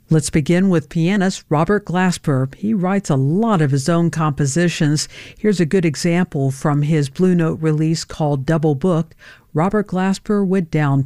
Let's begin with pianist Robert Glasper. He writes a lot of his own compositions. Here's a good example from his Blue Note release called Double Booked. Robert Glasper with Down